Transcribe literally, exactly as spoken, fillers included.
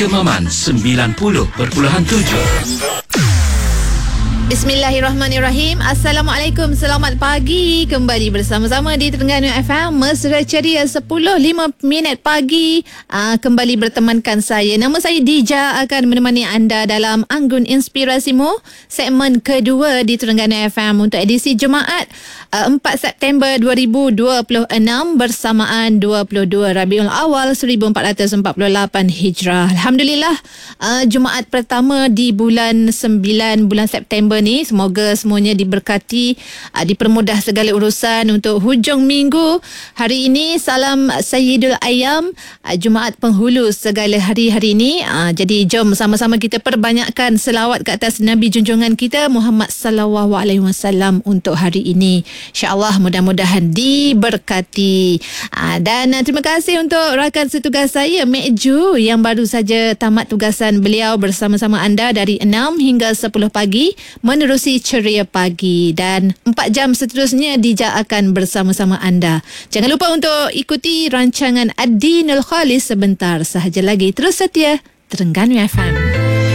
Kemaman sembilan puluh perpuluhan tujuh. Bismillahirrahmanirrahim. Assalamualaikum, selamat pagi. Kembali bersama-sama di Terengganu F M Mesra Ceria sepuluh lima minit pagi. Aa, Kembali bertemankan saya. Nama saya Dija, akan menemani anda dalam Anggun Inspirasimu, segmen kedua di Terengganu F M untuk edisi Jumaat aa, empat September dua ribu dua puluh enam bersamaan dua puluh dua Rabiul Awal seribu empat ratus empat puluh lapan Hijrah. Alhamdulillah, aa, Jumaat pertama di bulan sembilan bulan September ni, semoga semuanya diberkati, uh, dipermudah segala urusan untuk hujung minggu hari ini. Salam Sayyidul Ayyam, uh, Jumaat penghulu segala hari-hari ini. Uh, jadi jom sama-sama kita perbanyakkan selawat ke atas Nabi junjungan kita Muhammad sallallahu alaihi wasallam untuk hari ini. InsyaAllah mudah-mudahan diberkati. Uh, dan uh, terima kasih untuk rakan setugas saya Mek Ju yang baru saja tamat tugasan beliau bersama-sama anda dari enam hingga sepuluh pagi menerusi Ceria Pagi, dan empat jam seterusnya Dija akan bersama-sama anda. Jangan lupa untuk ikuti rancangan Ad-Dinul Khalis sebentar sahaja lagi. Terus setia Terengganu F M.